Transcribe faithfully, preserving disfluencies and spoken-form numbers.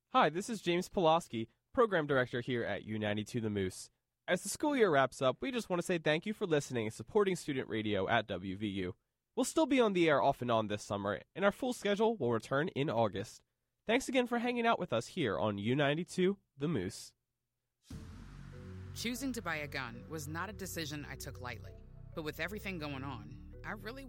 Hi, this is James Pulaski, Program Director here at U ninety-two The Moose. As the school year wraps up, we just want to say thank you for listening and supporting student radio at W V U. We'll still be on the air off and on this summer, and our full schedule will return in August. Thanks again for hanging out with us here on U ninety-two The Moose. Choosing to buy a gun was not a decision I took lightly, but with everything going on, I really